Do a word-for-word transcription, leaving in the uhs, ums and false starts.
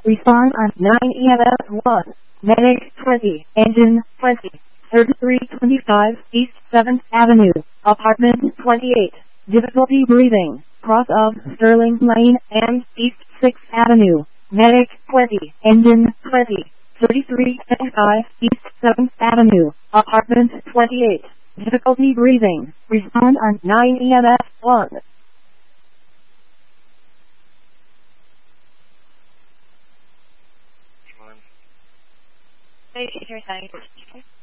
Respond on nine E M S one. Medic twenty. Engine twenty. thirty-three twenty-five East seventh Avenue. Apartment twenty-eight. Difficulty breathing. Cross of Sterling Lane and East sixth Avenue. Medic twenty. Engine twenty. thirty-three twenty-five East seventh Avenue. Apartment twenty-eight. Difficulty breathing. Respond on nine E M S one. Hey, here's how you